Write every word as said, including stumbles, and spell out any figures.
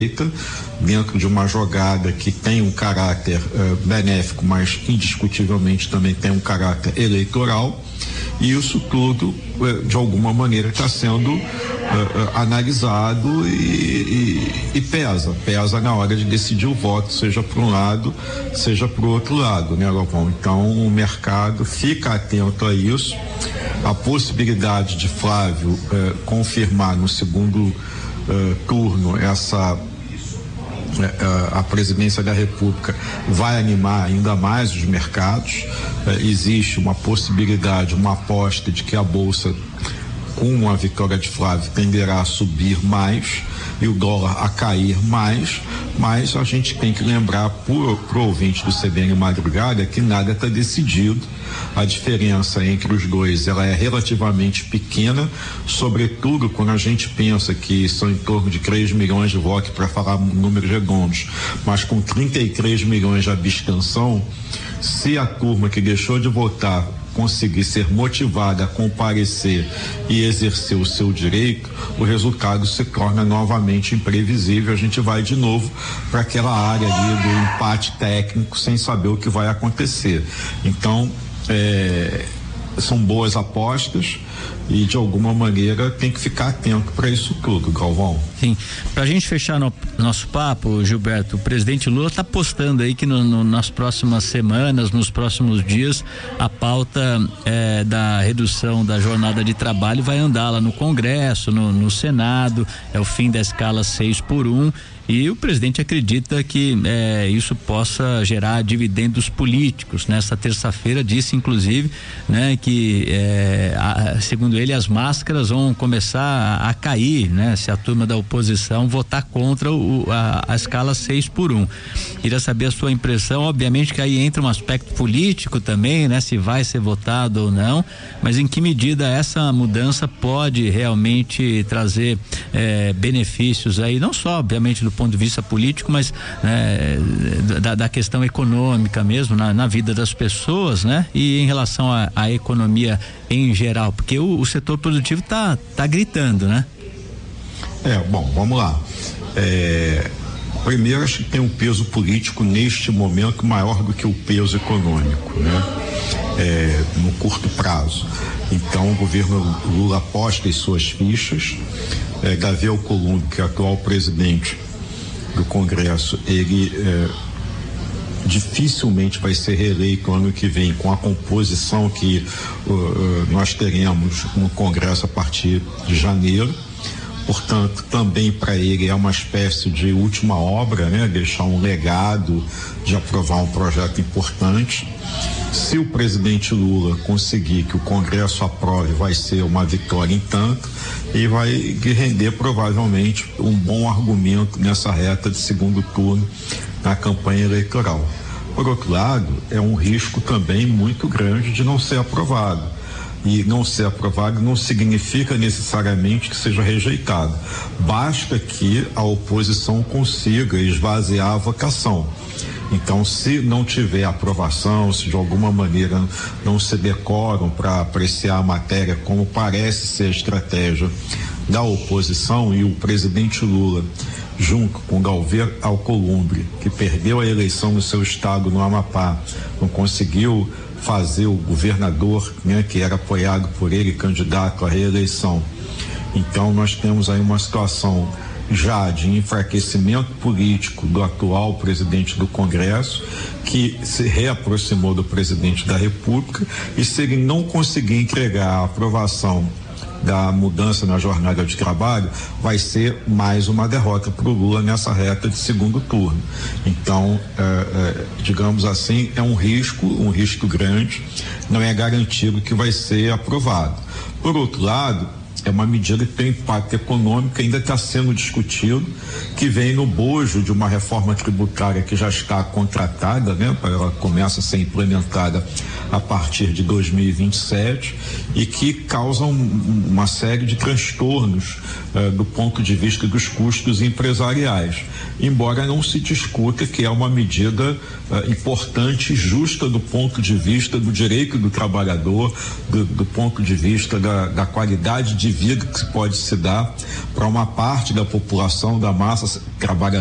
dentro de uma jogada que tem um caráter uh, benéfico, mas indiscutivelmente também tem um caráter eleitoral, e isso tudo uh, de alguma maneira está sendo uh, uh, analisado e, e, e pesa, pesa na hora de decidir o voto, seja para um lado, seja para o outro lado, né, Galvão? Então o mercado fica atento a isso. A possibilidade de Flávio uh, confirmar no segundo uh, turno essa a presidência da República vai animar ainda mais os mercados. Existe uma possibilidade, uma aposta de que a Bolsa, com a vitória de Flávio, tenderá a subir mais e o dólar a cair mais, mas a gente tem que lembrar pro, pro ouvinte do C B N Madrugada que nada está decidido. A diferença entre os dois, ela é relativamente pequena, sobretudo quando a gente pensa que são em torno de três milhões de votos, para falar números redondos, mas com trinta e três milhões de abstenção, se a turma que deixou de votar conseguir ser motivada a comparecer e exercer o seu direito, o resultado se torna novamente imprevisível. A gente vai de novo para aquela área ali do empate técnico sem saber o que vai acontecer. Então, é, são boas apostas e de alguma maneira tem que ficar atento para isso tudo, Galvão. Sim, pra gente fechar no, nosso papo, Gilberto, o presidente Lula está postando aí que no, no, nas próximas semanas, nos próximos dias, a pauta é, da redução da jornada de trabalho vai andar lá no Congresso, no, no Senado, é o fim da escala seis por um. E o presidente acredita que eh, isso possa gerar dividendos políticos. Nesta terça-feira disse, inclusive, né, que eh, a, segundo ele, as máscaras vão começar a, a cair, né, se a turma da oposição votar contra o, a, a escala seis por um. Queria saber a sua impressão. Obviamente que aí entra um aspecto político também, né, se vai ser votado ou não, mas em que medida essa mudança pode realmente trazer eh, benefícios aí, não só, obviamente, do ponto de vista político, mas né, da, da questão econômica mesmo, na, na vida das pessoas, né? E em relação à economia em geral, porque o, o setor produtivo tá, tá gritando, né? É, bom, vamos lá. É, primeiro, acho que tem um peso político neste momento maior do que o peso econômico, né? É, no curto prazo. Então, o governo Lula aposta em suas fichas. É, Davi Alcolumbre, que é o atual presidente do Congresso, ele é, dificilmente vai ser reeleito ano que vem, com a composição que uh, uh, nós teremos no Congresso a partir de janeiro. Portanto, também para ele é uma espécie de última obra, né? Deixar um legado de aprovar um projeto importante. Se o presidente Lula conseguir que o Congresso aprove, vai ser uma vitória em tanto e vai render provavelmente um bom argumento nessa reta de segundo turno na campanha eleitoral. Por outro lado, é um risco também muito grande de não ser aprovado. E não ser aprovado não significa necessariamente que seja rejeitado. Basta que a oposição consiga esvaziar a votação. Então, se não tiver aprovação, se de alguma maneira não se decoram para apreciar a matéria, como parece ser a estratégia da oposição, e o presidente Lula, junto com Galver Alcolumbre, que perdeu a eleição no seu estado, no Amapá, não conseguiu fazer o governador, né, que era apoiado por ele, candidato à reeleição. Então, nós temos aí uma situação já de enfraquecimento político do atual presidente do Congresso, que se reaproximou do presidente da República, e se ele não conseguir entregar a aprovação da mudança na jornada de trabalho, vai ser mais uma derrota para o Lula nessa reta de segundo turno. Então, é, é, digamos assim, é um risco, um risco grande, não é garantido que vai ser aprovado. Por outro lado, é uma medida que tem impacto econômico, que ainda está sendo discutido, que vem no bojo de uma reforma tributária que já está contratada, né? Ela começa a ser implementada a partir de dois mil e vinte e sete e que causa um, uma série de transtornos uh, do ponto de vista dos custos empresariais, embora não se discuta que é uma medida uh, importante e justa do ponto de vista do direito do trabalhador, do, do ponto de vista da, da qualidade de de vida que pode se dar para uma parte da população, da massa trabalhadora